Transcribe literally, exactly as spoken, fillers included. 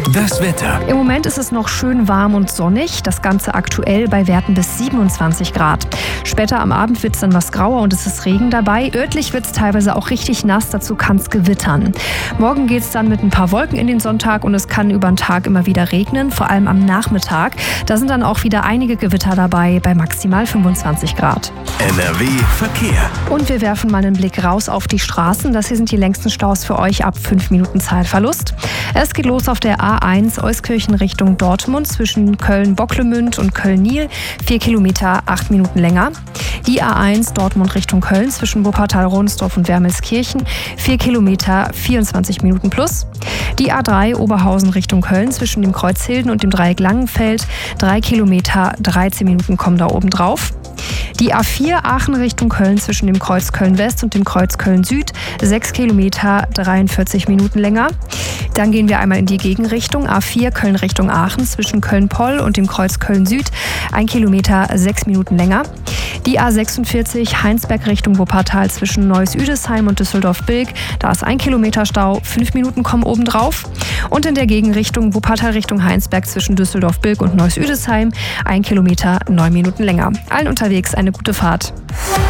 Das Wetter. Im Moment ist es noch schön warm und sonnig. Das Ganze aktuell bei Werten bis siebenundzwanzig Grad. Später am Abend wird es dann was grauer und es ist Regen dabei. Örtlich wird es teilweise auch richtig nass. Dazu kann es gewittern. Morgen geht es dann mit ein paar Wolken in den Sonntag und es kann über den Tag immer wieder regnen. Vor allem am Nachmittag. Da sind dann auch wieder einige Gewitter dabei bei maximal fünfundzwanzig Grad. N R W Verkehr. Und wir werfen mal einen Blick raus auf die Straßen. Das hier sind die längsten Staus für euch ab fünf Minuten Zeitverlust. Es geht los auf der A eins Euskirchen Richtung Dortmund zwischen Köln-Bocklemünd und Köln-Nil. Vier Kilometer, acht Minuten länger. Die A eins Dortmund Richtung Köln zwischen Wuppertal-Ronsdorf und Wermelskirchen. Vier Kilometer, vierundzwanzig Minuten plus. Die A drei Oberhausen Richtung Köln zwischen dem Kreuz Hilden und dem Dreieck Langenfeld. Drei Kilometer, dreizehn Minuten kommen da oben drauf. Die A vier Aachen Richtung Köln zwischen dem Kreuz Köln-West und dem Kreuz Köln-Süd. sechs Kilometer, dreiundvierzig Minuten länger. Dann gehen wir einmal in die Gegenrichtung. A vier Köln Richtung Aachen zwischen Köln-Poll und dem Kreuz Köln-Süd. ein Kilometer, sechs Minuten länger. Die A sechsundvierzig Heinsberg Richtung Wuppertal zwischen Neuss-Üdesheim und Düsseldorf-Bilk. Da ist ein Kilometer Stau, fünf Minuten kommen obendrauf. Und in der Gegenrichtung Wuppertal Richtung Heinsberg zwischen Düsseldorf-Bilk und Neuss-Üdesheim. ein Kilometer, neun Minuten länger. Allen unterwegs eine gute Fahrt.